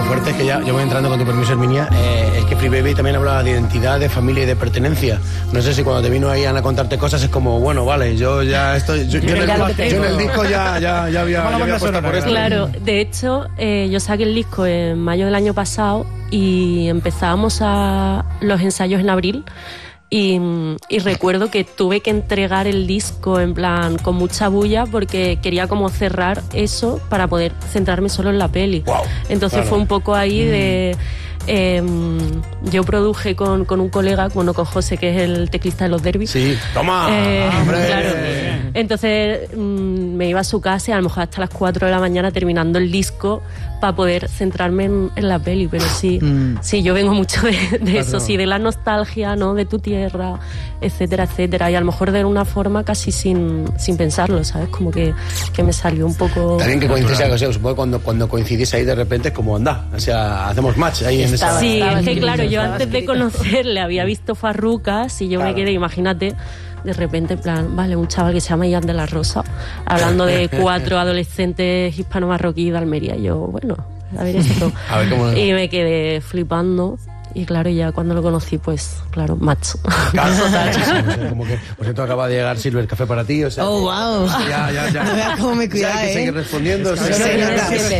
fuerte es que ya yo voy entrando con tu permiso, Herminia. Es que Free Baby también hablaba de identidad, de familia y de pertenencia. No sé si cuando te vino ahí Ana a contarte cosas es como, bueno, vale, yo ya estoy... Yo en el disco ya había puesto por esto. Claro, de hecho, yo saqué el disco en mayo del año pasado y empezábamos los ensayos en abril. Y recuerdo que tuve que entregar el disco en plan con mucha bulla porque quería como cerrar eso para poder centrarme solo en la peli. Wow, entonces claro. Fue un poco ahí de... yo produje con un colega, con José, que es el teclista de los Derbys. Sí, toma. Claro. Entonces me iba a su casa y a lo mejor hasta las 4 de la mañana terminando el disco para poder centrarme en la peli. Pero sí, yo vengo mucho de eso, sí, de la nostalgia, ¿no? De tu tierra, etcétera, etcétera. Y a lo mejor de una forma casi sin pensarlo, ¿sabes? Como que me salió un poco... También que coincide, o sea, supongo que cuando coincidís ahí de repente es como, anda, o sea, hacemos match ahí en esa... Sí, es que claro, yo antes de conocerle había visto Farrucas y yo me quedé, imagínate, de repente, en plan, vale, un chaval que se llama Ian de la Rosa, hablando de 4 adolescentes hispano-marroquíes de Almería. Yo, bueno, a ver esto. A ver cómo... Y me quedé flipando. Y claro, ya cuando lo conocí, pues, claro, macho. Como que, por cierto, acaba de llegar Silver Café para ti, o sea... Oh, wow. Ya. No veas cómo me cuida, que seguir respondiendo. Sí,